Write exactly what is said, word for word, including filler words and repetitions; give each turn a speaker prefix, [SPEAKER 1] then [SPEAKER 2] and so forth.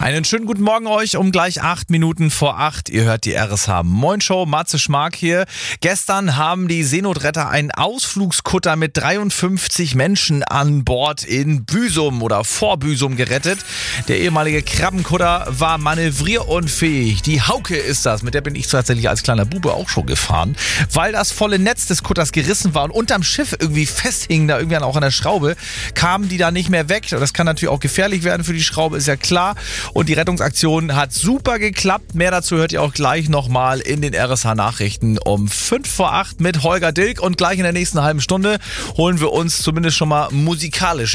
[SPEAKER 1] Einen schönen guten Morgen euch um gleich acht Minuten vor acht. Ihr hört die R S H Moin Show, Matze Schmark hier. Gestern haben die Seenotretter einen Ausflugskutter mit dreiundfünfzig Menschen an Bord in Büsum oder vor Büsum gerettet. Der ehemalige Krabbenkutter war manövrierunfähig. Die Hauke ist das, mit der bin ich tatsächlich als kleiner Bube auch schon gefahren. Weil das volle Netz des Kutters gerissen war und unterm Schiff irgendwie festhing, da irgendwie auch an der Schraube, kamen die da nicht mehr weg. Das kann natürlich auch gefährlich werden für die Schraube, ist ja klar. Und die Rettungsaktion hat super geklappt. Mehr dazu hört ihr auch gleich nochmal in den R S H-Nachrichten um fünf vor acht mit Holger Dilk. Und gleich in der nächsten halben Stunde holen wir uns zumindest schon mal musikalisch